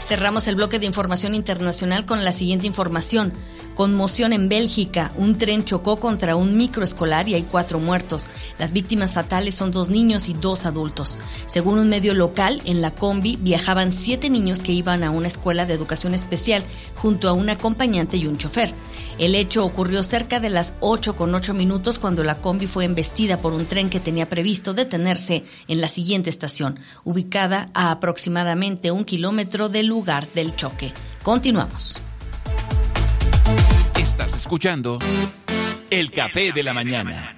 Cerramos el bloque de información internacional con la siguiente información. Conmoción en Bélgica. Un tren chocó contra un microescolar y hay 4 muertos. Las víctimas fatales son 2 niños y 2 adultos. Según un medio local, en la combi viajaban 7 niños que iban a una escuela de educación especial junto a un acompañante y un chofer. El hecho ocurrió cerca de las 8:08 cuando la combi fue embestida por un tren que tenía previsto detenerse en la siguiente estación, ubicada a aproximadamente 1 kilómetro del lugar del choque. Continuamos. Estás escuchando El Café de la Mañana.